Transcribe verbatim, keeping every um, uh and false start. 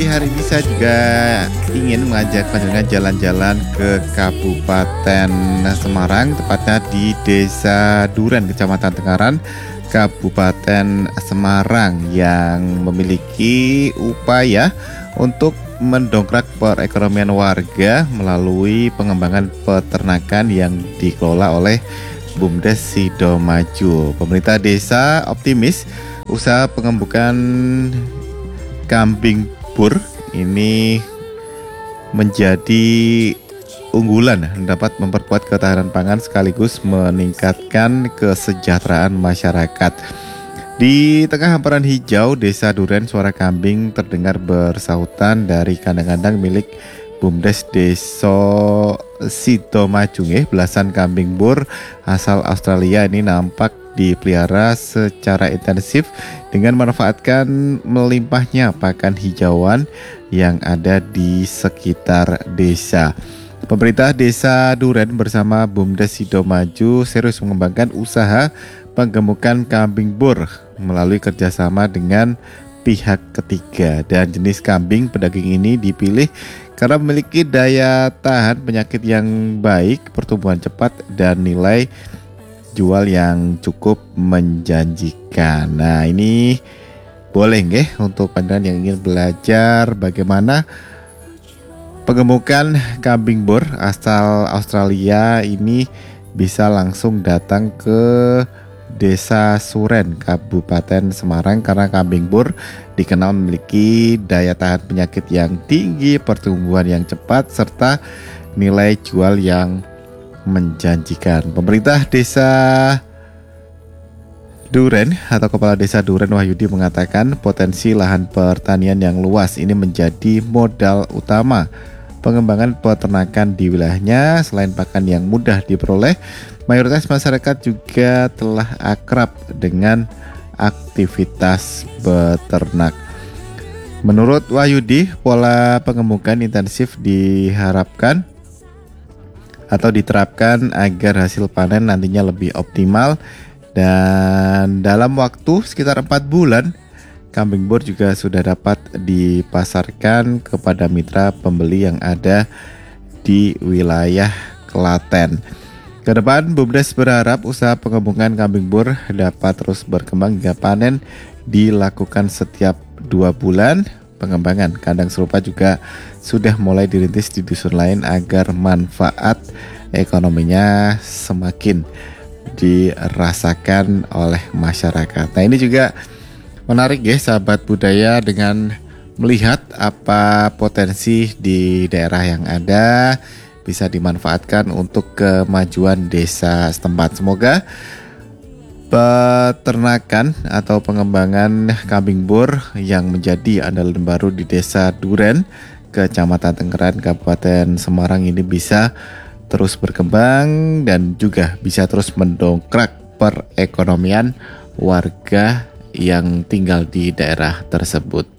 hari ini saya juga ingin mengajak panjenengan jalan-jalan ke Kabupaten Semarang, tepatnya di Desa Duren, Kecamatan Tengaran, Kabupaten Semarang, yang memiliki upaya untuk mendongkrak perekonomian warga melalui pengembangan peternakan yang dikelola oleh BUMDes Sidomaju. Pemerintah desa optimis usaha pengembukan kambing bur ini menjadi unggulan, dapat memperkuat ketahanan pangan sekaligus meningkatkan kesejahteraan masyarakat. Di tengah hamparan hijau Desa Duren, suara kambing terdengar bersahutan dari kandang-kandang milik BUMDes Desa Sidomaju. Belasan kambing bur asal Australia ini nampak dipelihara secara intensif dengan memanfaatkan melimpahnya pakan hijauan yang ada di sekitar desa. Pemerintah Desa Duren bersama BUMDes Sidomaju serius mengembangkan usaha penggemukan kambing bur melalui kerjasama dengan pihak ketiga, dan jenis kambing pedaging ini dipilih karena memiliki daya tahan penyakit yang baik, pertumbuhan cepat, dan nilai jual yang cukup menjanjikan. Nah, ini boleh nggih untuk pandangan yang ingin belajar bagaimana penggemukan kambing bur asal Australia ini, bisa langsung datang ke Desa Suren, Kabupaten Semarang, karena kambing bur dikenal memiliki daya tahan penyakit yang tinggi, pertumbuhan yang cepat, serta nilai jual yang menjanjikan. Pemerintah Desa Duren atau Kepala Desa Duren Wahyudi mengatakan potensi lahan pertanian yang luas ini menjadi modal utama pengembangan peternakan di wilayahnya. Selain pakan yang mudah diperoleh, mayoritas masyarakat juga telah akrab dengan aktivitas beternak. Menurut Wahyudi, pola pengemukan intensif diharapkan atau diterapkan agar hasil panen nantinya lebih optimal, dan dalam waktu sekitar empat bulan kambing bur juga sudah dapat dipasarkan kepada mitra pembeli yang ada di wilayah Klaten. Kedepan, BUMDes berharap usaha pengemukan kambing bur dapat terus berkembang hingga panen dilakukan setiap dua bulan. Pengembangan kandang serupa juga sudah mulai dirintis di dusun lain agar manfaat ekonominya semakin dirasakan oleh masyarakat. Nah, ini juga menarik ya sahabat budaya, dengan melihat apa potensi di daerah yang ada bisa dimanfaatkan untuk kemajuan desa setempat. Semoga peternakan atau pengembangan kambing bur yang menjadi andalan baru di Desa Duren, Kecamatan Tengaran, Kabupaten Semarang ini bisa terus berkembang dan juga bisa terus mendongkrak perekonomian warga yang tinggal di daerah tersebut.